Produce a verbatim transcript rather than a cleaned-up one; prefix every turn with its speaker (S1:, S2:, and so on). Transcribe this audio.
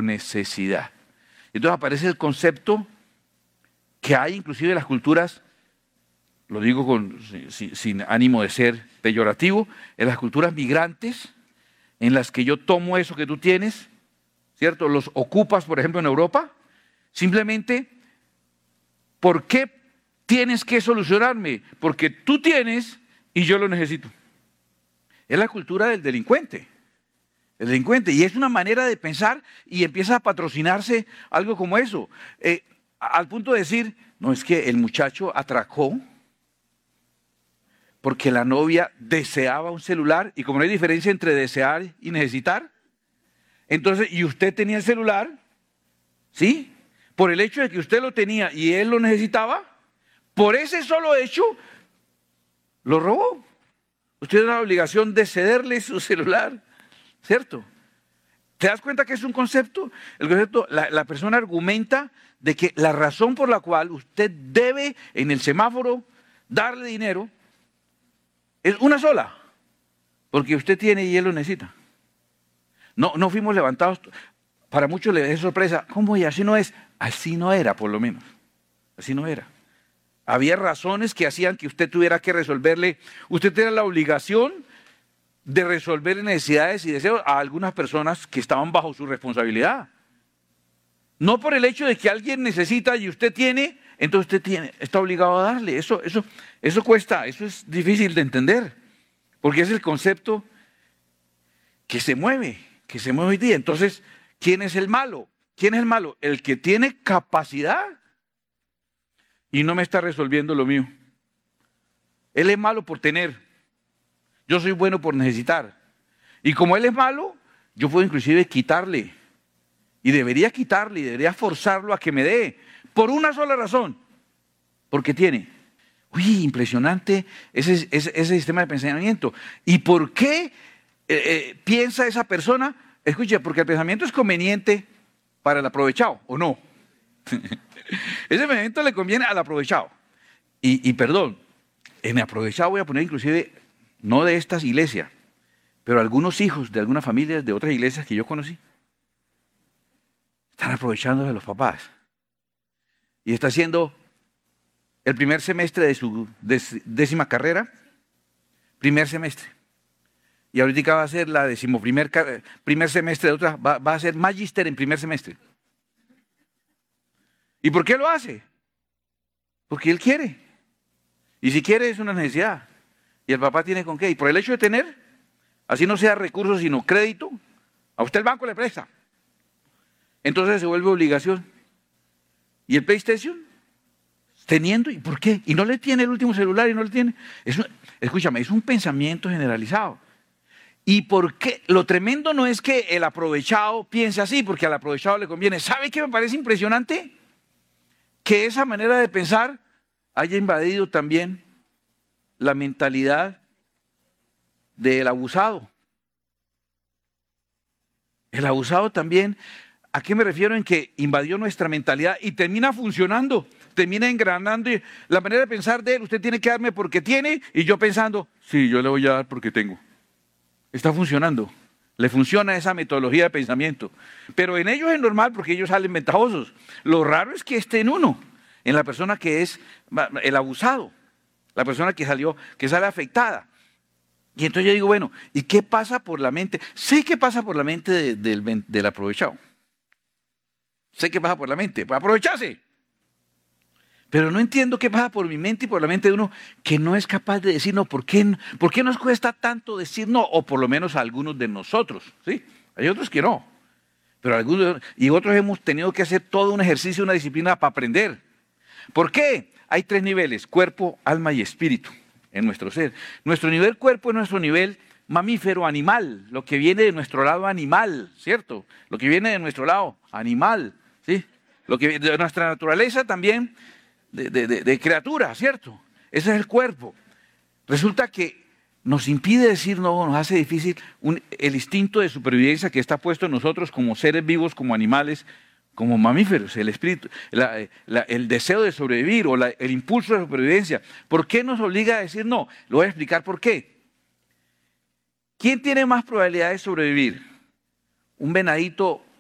S1: o necesidad. Entonces aparece el concepto que hay inclusive en las culturas, lo digo con, sin, sin ánimo de ser peyorativo, en las culturas migrantes, en las que yo tomo eso que tú tienes, ¿cierto? Los ocupas, por ejemplo, en Europa, simplemente, ¿por qué tienes que solucionarme? Porque tú tienes y yo lo necesito. Es la cultura del delincuente. El delincuente. Y es una manera de pensar y empieza a patrocinarse algo como eso. Eh, al punto de decir, no, es que el muchacho atracó porque la novia deseaba un celular y como no hay diferencia entre desear y necesitar, entonces, y usted tenía el celular, ¿sí? Por el hecho de que usted lo tenía y él lo necesitaba, por ese solo hecho, lo robó. Usted tiene la obligación de cederle su celular, ¿cierto? ¿Te das cuenta que es un concepto? El concepto, la, la persona argumenta de que la razón por la cual usted debe en el semáforo darle dinero es una sola, porque usted tiene y él lo necesita. No, no fuimos levantados, para muchos les es sorpresa, ¿cómo y así no es? Así no era, por lo menos, así no era. Había razones que hacían que usted tuviera que resolverle, usted tenía la obligación de resolver necesidades y deseos a algunas personas que estaban bajo su responsabilidad. No por el hecho de que alguien necesita y usted tiene, entonces usted tiene, está obligado a darle. Eso, eso, eso cuesta, eso es difícil de entender, porque es el concepto que se mueve, que se mueve hoy día. Entonces, ¿quién es el malo? ¿Quién es el malo? El que tiene capacidad y no me está resolviendo lo mío. Él es malo por tener. Yo soy bueno por necesitar. Y como él es malo, yo puedo inclusive quitarle. Y debería quitarle y debería forzarlo a que me dé. Por una sola razón. Porque tiene. Uy, impresionante ese, ese, ese sistema de pensamiento. ¿Y por qué eh, eh, piensa esa persona? Escuche, porque el pensamiento es conveniente para el aprovechado, ¿o no? Ese pensamiento le conviene al aprovechado. Y, y perdón, en aprovechado voy a poner inclusive, no de estas iglesias, pero algunos hijos de algunas familias de otras iglesias que yo conocí, están aprovechando de los papás. Y está haciendo el primer semestre de su décima carrera, primer semestre. Y ahorita va a ser la decimoprimer primer semestre de otra, va, va a ser magíster en primer semestre. ¿Y por qué lo hace? Porque él quiere. Y si quiere es una necesidad. Y el papá tiene con qué. Y por el hecho de tener, así no sea recursos sino crédito, a usted el banco le presta. Entonces se vuelve obligación. ¿Y el PlayStation? Teniendo, ¿y por qué? Y no le tiene el último celular y no le tiene. Es un, escúchame, es un pensamiento generalizado. ¿Y por qué? Lo tremendo no es que el aprovechado piense así, porque al aprovechado le conviene. ¿Sabe qué me parece impresionante? Que esa manera de pensar haya invadido también la mentalidad del abusado. El abusado también, ¿a qué me refiero? En que invadió nuestra mentalidad y termina funcionando, termina engranando. Y la manera de pensar de él, usted tiene que darme porque tiene, y yo pensando, sí, yo le voy a dar porque tengo. Está funcionando, le funciona esa metodología de pensamiento. Pero en ellos es normal porque ellos salen ventajosos. Lo raro es que esté en uno, en la persona que es el abusado, la persona que salió, que sale afectada. Y entonces yo digo, bueno, ¿y qué pasa por la mente? Sé qué pasa por la mente de, del, del aprovechado. Sé qué pasa por la mente, pues aprovecharse. Pero no entiendo qué pasa por mi mente y por la mente de uno que no es capaz de decir no. ¿Por qué, por qué nos cuesta tanto decir no? O por lo menos a algunos de nosotros, ¿sí? Hay otros que no. Pero algunos, y otros hemos tenido que hacer todo un ejercicio, una disciplina para aprender. ¿Por qué? Hay tres niveles, cuerpo, alma y espíritu en nuestro ser. Nuestro nivel cuerpo es nuestro nivel mamífero, animal, lo que viene de nuestro lado animal, ¿cierto? Lo que viene de nuestro lado animal, ¿sí? Lo que viene de nuestra naturaleza también, de, de, de, de criatura, ¿cierto? Ese es el cuerpo. Resulta que nos impide decir no, nos hace difícil un, el instinto de supervivencia que está puesto en nosotros como seres vivos, como animales, como mamíferos, el espíritu, la, la, el deseo de sobrevivir o la, el impulso de supervivencia. ¿Por qué nos obliga a decir no? Lo voy a explicar por qué. ¿Quién tiene más probabilidad de sobrevivir? ¿Un venadito